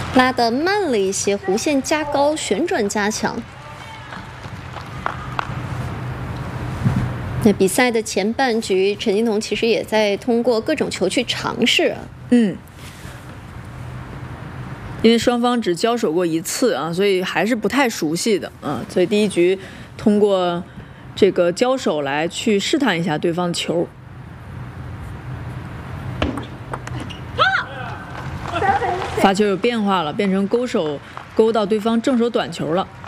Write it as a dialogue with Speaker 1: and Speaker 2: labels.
Speaker 1: 拉得慢了一些，弧线加高，旋转加强。那比赛的前半局，陈金童其实也在通过各种球去尝试。
Speaker 2: 因为双方只交手过一次啊，所以还是不太熟悉的啊，所以第一局通过这个交手来去试探一下对方的球。发球有变化了，变成勾手勾到对方正手短球了。